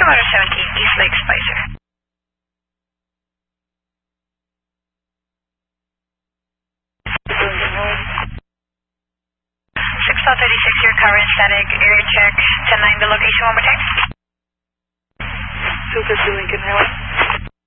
Kilometer 17, East Lake Spicer. 636, your current static, area check, 10-9 the location one more time. 250 Lincoln Highway.